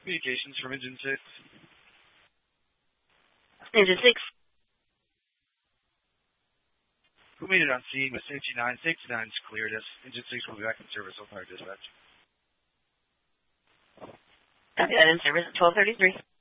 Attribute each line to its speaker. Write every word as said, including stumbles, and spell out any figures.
Speaker 1: Communications from Engine six.
Speaker 2: Engine six.
Speaker 1: Who made it on scene with safety nine? Safety nine is cleared us. Engine six will be back in service. Open our dispatch.
Speaker 2: Copy that in service at twelve thirty-three.